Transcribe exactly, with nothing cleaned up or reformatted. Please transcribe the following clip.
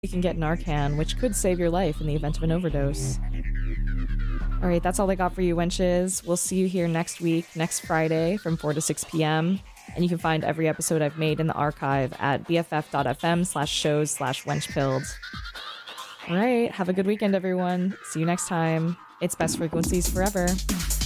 you can get Narcan, which could save your life in the event of an overdose. All right, that's all I got for you, wenches. We'll see you here next week, next Friday from four to six p.m. And you can find every episode I've made in the archive at bff.fm slash shows slash wenchpilled. All right, have a good weekend, everyone. See you next time. It's Best Frequencies Forever.